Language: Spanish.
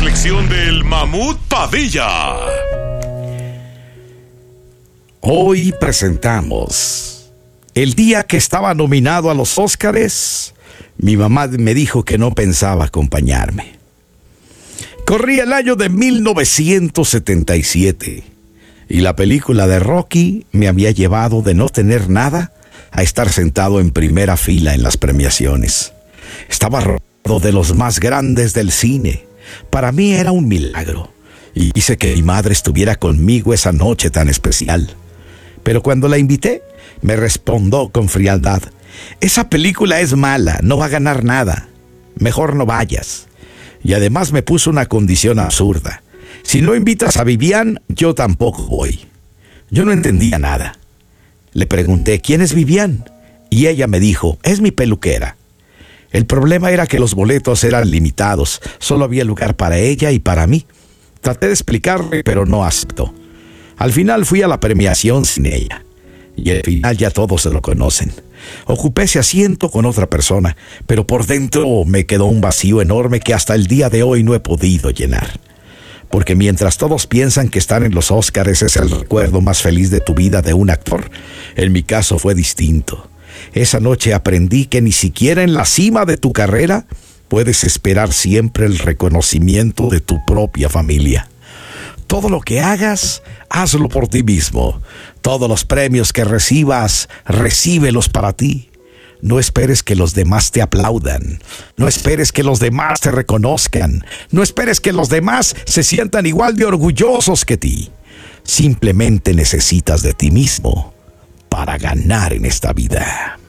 reflexión del Mamut Padilla. Hoy presentamos el día que estaba nominado a los Óscares. Mi mamá me dijo que no pensaba acompañarme. Corría el año de 1977 y la película de Rocky me había llevado de no tener nada a estar sentado en primera fila en las premiaciones. Estaba rodeado de los más grandes del cine. Para mí era un milagro y hice que mi madre estuviera conmigo esa noche tan especial. Pero cuando la invité, me respondió con frialdad: esa película es mala, no va a ganar nada. Mejor no vayas. Y además me puso una condición absurda: si no invitas a Vivian, yo tampoco voy. Yo no entendía nada. Le pregunté: ¿quién es Vivian? Y ella me dijo: es mi peluquera. El problema era que los boletos eran limitados. Solo había lugar para ella y para mí. Traté de explicarle, pero no aceptó. Al final fui a la premiación sin ella. Y al final ya todos se lo conocen. Ocupé ese asiento con otra persona, pero por dentro me quedó un vacío enorme que hasta el día de hoy no he podido llenar. Porque mientras todos piensan que estar en los Óscares es el recuerdo más feliz de tu vida de un actor, en mi caso fue distinto. Esa noche aprendí que ni siquiera en la cima de tu carrera puedes esperar siempre el reconocimiento de tu propia familia. Todo lo que hagas, hazlo por ti mismo. Todos los premios que recibas, recíbelos para ti. No esperes que los demás te aplaudan. No esperes que los demás te reconozcan. No esperes que los demás se sientan igual de orgullosos que ti. Simplemente necesitas de ti mismo para ganar en esta vida.